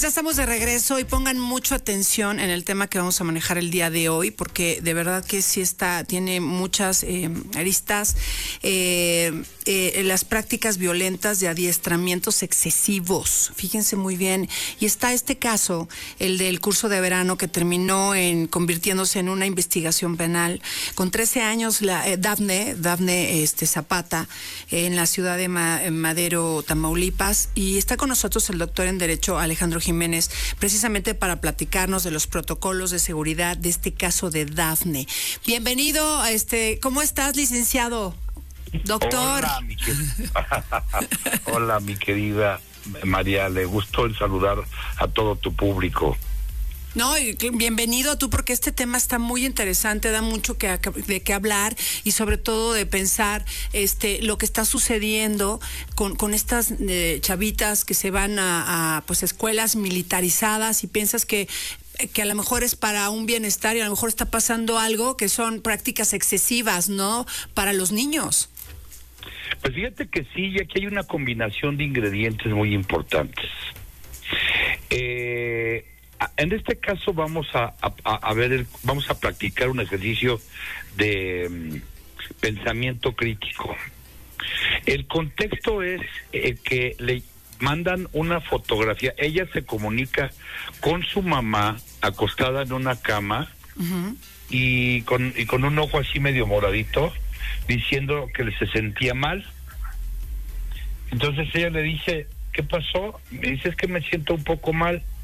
Ya estamos de regreso y pongan mucha atención en el tema que vamos a manejar el día de hoy, porque de verdad que sí tiene muchas aristas. Las prácticas violentas de adiestramientos excesivos, fíjense muy bien. Y está este caso, el del curso de verano, que terminó convirtiéndose en una investigación penal. Con 13 años, Dafne Zapata, en la ciudad de Madero, Tamaulipas, y está con nosotros el doctor en Derecho Alejandro Jiménez, precisamente para platicarnos de los protocolos de seguridad de este caso de Dafne. Bienvenido, ¿cómo estás, licenciado? Doctor. Hola, mi querida María, le gustó el saludar a todo tu público. No, bienvenido tú, porque este tema está muy interesante, da mucho de qué hablar, y sobre todo de pensar lo que está sucediendo con estas chavitas que se van a escuelas militarizadas, y piensas que a lo mejor es para un bienestar, y a lo mejor está pasando algo que son prácticas excesivas, ¿no?, para los niños. Pues fíjate que sí, y aquí hay una combinación de ingredientes muy importantes. En este caso vamos a practicar un ejercicio de pensamiento crítico. El contexto es que le mandan una fotografía. Ella se comunica con su mamá acostada en una cama, uh-huh, y con un ojo así medio moradito, diciendo que se sentía mal. Entonces ella le dice: ¿qué pasó? Me dice: es que me siento un poco mal.